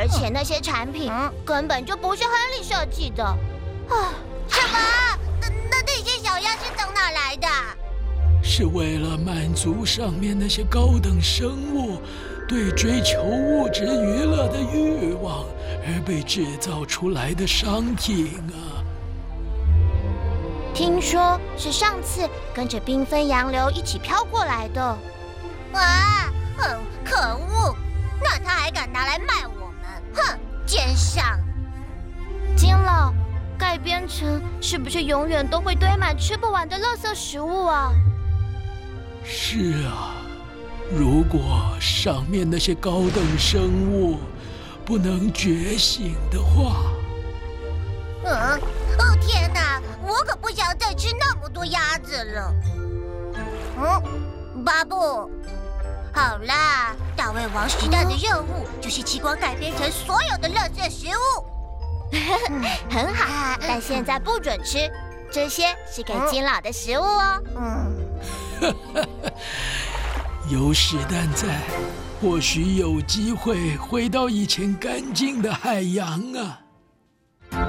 而且那些产品根本就不是亨利设计的。啊， 什么？那些小鸭是从哪来的？ 是为了满足上面那些高等生物对追求物质娱乐的欲望而被制造出来的商品啊！ 听说是上次跟着缤纷洋流一起飘过来的。 啊，可恶！那他还敢拿来卖我们？哼，奸商！ 金老，盖编程是不是永远都会堆满吃不完的垃圾食物啊？ 是啊，如果上面那些高等生物不能觉醒的话， 哦天哪，我可不想再吃那么多鸭子了。巴布，好啦，大胃王时代的任务就是吃光改编成所有的垃圾食物。 很好，但现在不准吃，这些是给金老的食物哦。 有史丹在，或许有机会回到以前干净的海洋啊。